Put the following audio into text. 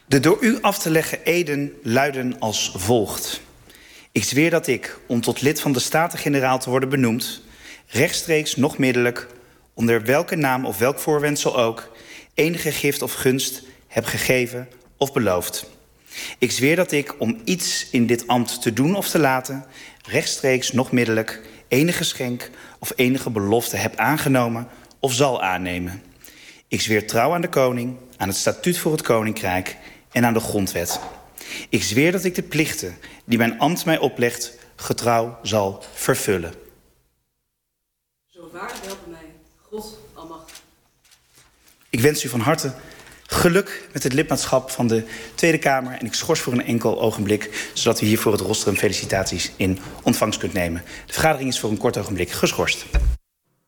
De door u af te leggen eden luiden als volgt. Ik zweer dat ik, om tot lid van de Staten-Generaal te worden benoemd, rechtstreeks noch middelijk, onder welke naam of welk voorwendsel ook, enige gift of gunst heb gegeven of beloofd. Ik zweer dat ik, om iets in dit ambt te doen of te laten, rechtstreeks noch middelijk, enige geschenk of enige belofte heb aangenomen of zal aannemen. Ik zweer trouw aan de koning, aan het statuut voor het koninkrijk en aan de grondwet. Ik zweer dat ik de plichten die mijn ambt mij oplegt getrouw zal vervullen. Zo waar helpen mij God almachtig. Ik wens u van harte geluk met het lidmaatschap van de Tweede Kamer. En ik schors voor een enkel ogenblik, zodat u hiervoor het rostrum felicitaties in ontvangst kunt nemen. De vergadering is voor een kort ogenblik geschorst.